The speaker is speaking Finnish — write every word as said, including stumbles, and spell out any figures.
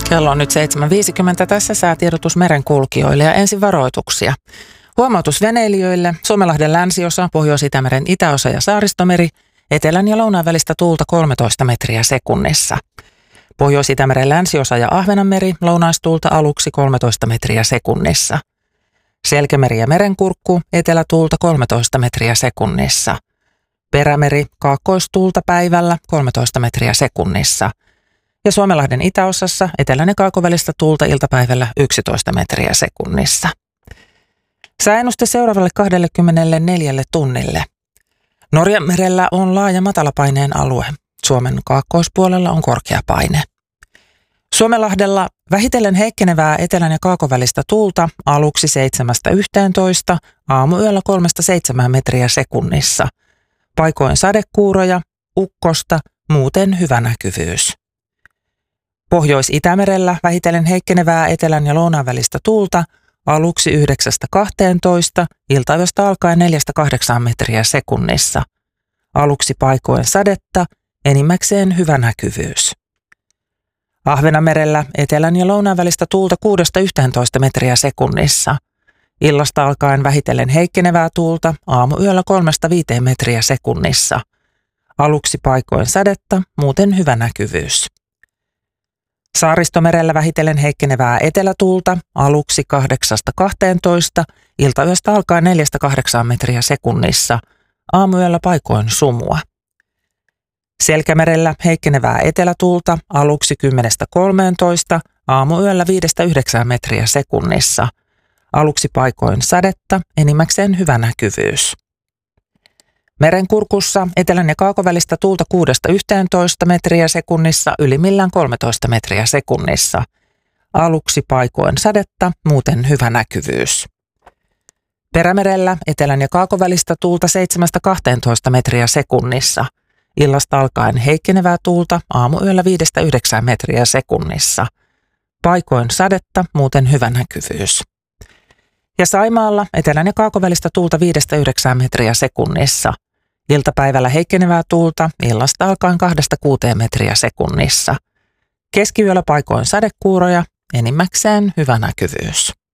Kello on nyt seitsemän viisikymmentä. Tässä säätiedotus merenkulkijoille ja ensin varoituksia. Huomautus veneilijöille. Suomenlahden länsiosa, Pohjois-Itämeren itäosa ja Saaristomeri. Etelän ja lounaan välistä tuulta kolmetoista metriä sekunnissa. Pohjois-Itämeren länsiosa ja Ahvenanmeri, lounaistuulta aluksi kolmetoista metriä sekunnissa. Selkämeri ja Merenkurkku, etelätuulta kolmetoista metriä sekunnissa. Perämeri, kaakkoistuulta päivällä kolmetoista metriä sekunnissa. Ja Suomenlahden itäosassa etelän ja kaakovälistä tuulta iltapäivällä yksitoista metriä sekunnissa. Sääennuste seuraavalle kaksikymmentäneljä tunnille. Norjanmerellä on laaja matalapaineen alue. Suomen kaakkoispuolella on korkea paine. Suomenlahdella vähitellen heikkenevää etelän ja kaakovälistä tuulta aluksi seitsemästä yhteentoista, aamuyöllä kolmesta seitsemään metriä sekunnissa. Paikoin sadekuuroja, ukkosta, muuten hyvä näkyvyys. Pohjois-Itämerellä vähitellen heikkenevää etelän ja lounaan välistä tuulta aluksi yhdeksästä kahteentoista, iltayöstä alkaen neljästä kahdeksaan metriä sekunnissa. Aluksi paikoin sadetta, enimmäkseen hyvä näkyvyys. Ahvenanmerellä etelän ja lounaan välistä tuulta kuudesta yhteentoista metriä sekunnissa. Illasta alkaen vähitellen heikkenevää tuulta aamuyöllä kolmesta viiteen metriä sekunnissa. Aluksi paikoin sadetta, muuten hyvä näkyvyys. Saaristomerellä vähitellen heikkenevää etelätuulta aluksi kahdeksasta kahteentoista, iltayöstä alkaen neljästä kahdeksaan metriä sekunnissa. Aamuyöllä paikoin sumua. Selkämerellä heikkenevää etelätuulta aluksi kymmenestä kolmeentoista, aamuyöllä viidestä yhdeksään metriä sekunnissa. Aluksi paikoin sadetta, enimmäkseen hyvä näkyvyys. Merenkurkussa etelän ja kaakovälistä tuulta kuudesta yhteentoista metriä sekunnissa, ylimmillään kolmetoista metriä sekunnissa. Aluksi paikoin sadetta, muuten hyvä näkyvyys. Perämerellä etelän ja kaakovälistä tuulta seitsemästä kahteentoista metriä sekunnissa. Illasta alkaen heikkenevää tuulta aamuyöllä viidestä yhdeksään metriä sekunnissa. Paikoin sadetta, muuten hyvä näkyvyys. Ja Saimaalla etelän ja kaakovälistä tuulta viidestä yhdeksään metriä sekunnissa. Iltapäivällä heikkenevää tuulta illasta alkaen kahdesta kuuteen metriä sekunnissa. Keskiyöllä paikoin sadekuuroja, enimmäkseen hyvä näkyvyys.